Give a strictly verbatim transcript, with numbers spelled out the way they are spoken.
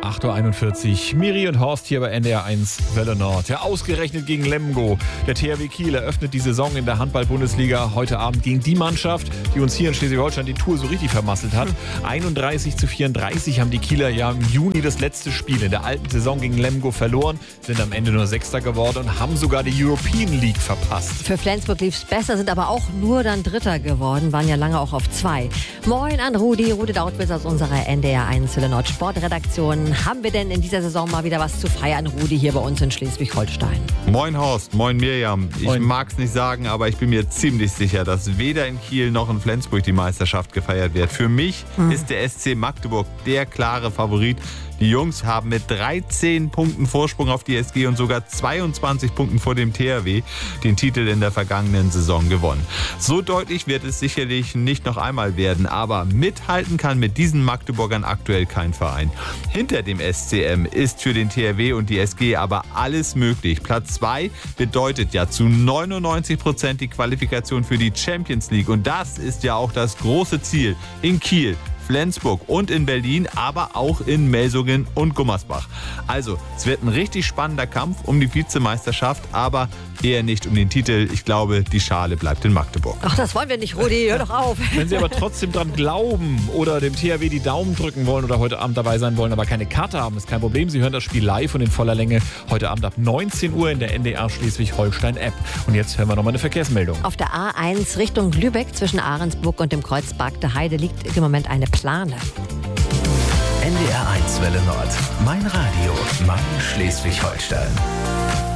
acht Uhr einundvierzig. Miri und Horst hier bei N D R eins Welle Nord. Ja, ausgerechnet gegen Lemgo. Der T H W Kiel eröffnet die Saison in der Handball-Bundesliga heute Abend gegen die Mannschaft, die uns hier in Schleswig-Holstein die Tour so richtig vermasselt hat. einunddreißig zu vierunddreißig haben die Kieler ja im Juni das letzte Spiel in der alten Saison gegen Lemgo verloren, sind am Ende nur Sechster geworden und haben sogar die European League verpasst. Für Flensburg lief es besser, sind aber auch nur dann Dritter geworden, waren ja lange auch auf zwei. Moin an Rudi, Rudi Dautwitz aus unserer N D R eins Welle Nord Sportredaktion. Haben wir denn in dieser Saison mal wieder was zu feiern, Rudi, hier bei uns in Schleswig-Holstein? Moin Horst, moin Mirjam. Ich Moin. mag es nicht sagen, aber ich bin mir ziemlich sicher, dass weder in Kiel noch in Flensburg die Meisterschaft gefeiert wird. Für mich hm. ist der S C Magdeburg der klare Favorit. Die Jungs haben mit dreizehn Punkten Vorsprung auf die S G und sogar zweiundzwanzig Punkten vor dem T H W den Titel in der vergangenen Saison gewonnen. So deutlich wird es sicherlich nicht noch einmal werden, aber mithalten kann mit diesen Magdeburgern aktuell kein Verein. Hinter dem S C M ist für den T H W und die S G aber alles möglich. Platz zwei bedeutet ja zu neunundneunzig Prozent die Qualifikation für die Champions League und das ist ja auch das große Ziel in Kiel, Flensburg und in Berlin, aber auch in Melsungen und Gummersbach. Also, es wird ein richtig spannender Kampf um die Vizemeisterschaft, aber eher nicht um den Titel. Ich glaube, die Schale bleibt in Magdeburg. Ach, das wollen wir nicht, Rudi, hör doch auf. Wenn Sie aber trotzdem dran glauben oder dem T H W die Daumen drücken wollen oder heute Abend dabei sein wollen, aber keine Karte haben, ist kein Problem. Sie hören das Spiel live und in voller Länge heute Abend ab neunzehn Uhr in der N D R Schleswig-Holstein-App. Und jetzt hören wir nochmal eine Verkehrsmeldung. Auf der A eins Richtung Lübeck zwischen Ahrensburg und dem Kreuz Bargte Heide liegt im Moment eine Plane. N D R eins Welle Nord. Mein Radio, mein Schleswig-Holstein.